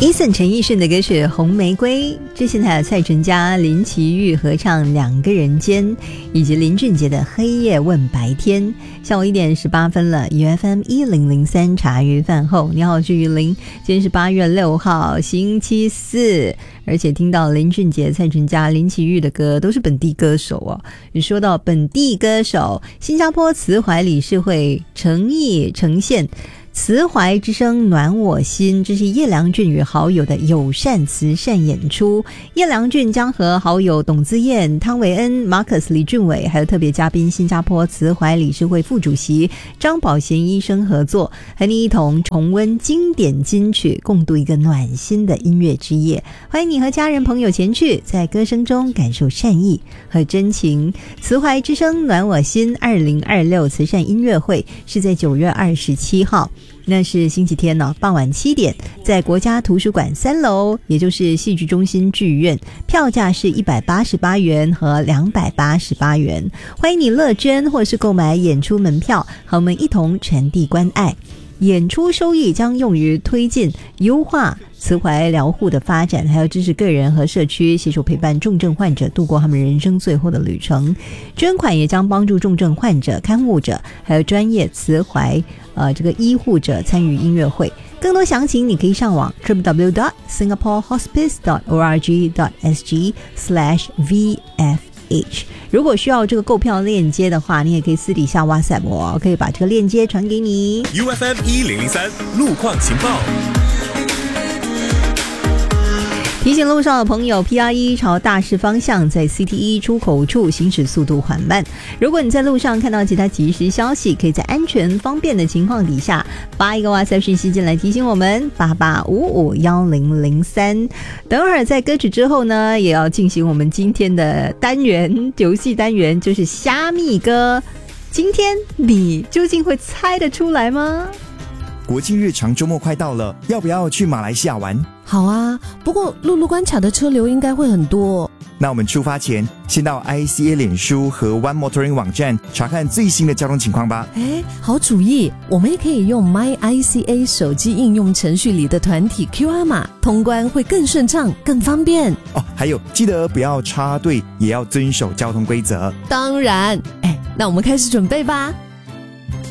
Eason 陈奕迅的歌曲《红玫瑰》，之前还有蔡淳佳、林奇煜合唱《两个人间》，以及林俊杰的《黑夜问白天》。下午1点18分了 ，UFM 1003茶余饭后，你好，我是于林。今天是8月6号，星期四，而且听到林俊杰、蔡淳佳、林奇煜的歌都是本地歌手哦。你说到本地歌手，新加坡慈怀理事会诚意呈现慈怀之声暖我心，这是叶良俊与好友的友善慈善演出。叶良俊将和好友董自燕、汤维恩、马克斯、李俊伟，还有特别嘉宾新加坡慈怀理事会副主席张宝贤医生合作，和你一同重温经典金曲，共度一个暖心的音乐之夜。欢迎你和家人朋友前去，在歌声中感受善意和真情。慈怀之声暖我心2026慈善音乐会是在9月27号，那是星期天呢，傍晚7点，在国家图书馆3楼，也就是戏剧中心剧院，票价是188元和288元。欢迎你乐捐或是购买演出门票，和我们一同传递关爱。演出收益将用于推进优化慈怀疗护的发展，还有支持个人和社区携手陪伴重症患者度过他们人生最后的旅程。捐款也将帮助重症患者、看护者还有专业慈怀这个医护者参与音乐会。更多详情你可以上网 www.singaporehospice.org/vfh。如果需要这个购票链接的话，你也可以私底下 WhatsApp 我，可以把这个链接传给你。 UFM 1003路况情报， 提醒路上的朋友 PR1 朝大势方向在 CT1 出口处行驶速度缓慢。如果你在路上看到其他即时消息，可以在安全方便的情况底下发一个 WhatsApp 讯息进来提醒我们88551003。等会儿在歌曲之后呢，也要进行我们今天的单元，游戏单元就是虾米歌。今天你究竟会猜得出来吗？ 国庆日长周末快到了，要不要去马来西亚玩？ 好啊，不过陆路关卡的车流应该会很多。 那我们出发前，先到 ICA 脸书和 One Motoring 网站查看最新的交通情况吧。 好主意，我们也可以用 MyICA 手机应用程序里的团体 QR 码，通关会更顺畅、更方便。 还有记得不要插队，也要遵守交通规则。 当然，那我们开始准备吧。